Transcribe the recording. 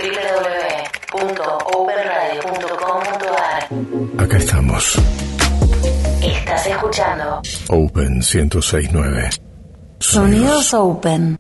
www.openradio.com.ar. Acá estamos. Estás escuchando Open 106.9. Sonidos Open.